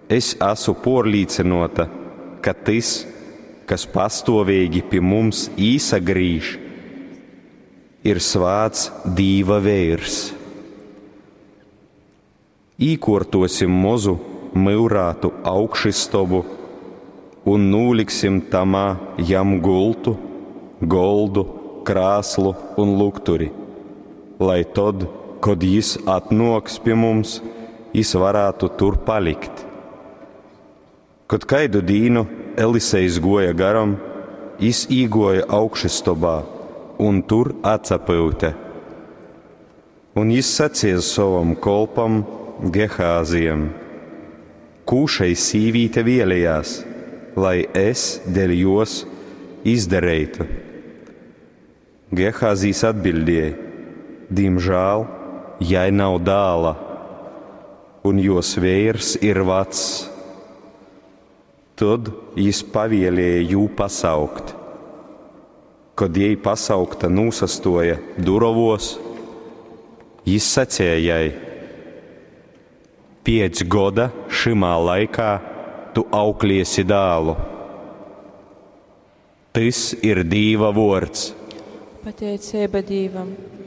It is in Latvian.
Es esmu porlīcinota, ka tas, kas pastāvīgi pie mums īsagrīž, ir svēts Dīva vērs. Īkortosim mozu myurātu augšistobu un nūliksim tamā jam gultu, goldu, krāslu un lukturi, lai tad, kad jis atnoks pie mums, jis varētu tur palikt. Kad kaidu dīnu Elisejs goja garam, jis īgoja augšistobā un tur atsapyute. Un jis sacīja savam kolpam Gehāzijam: Kūšai sīvīte vielējās, lai es dēļ jos izdarītu. Gehāzijs atbildēja: Diemžēl, jai nav dāla, un jos vērs ir vecs. Tad jis pavēlēja jū pasaukt. Kad jai pasaukta nūsastoja durovos, jis sacīja jai: 5 gada šimā laikā tu aukliesi dālu. Tas ir Dīva vārds. Pateicība Dīvam.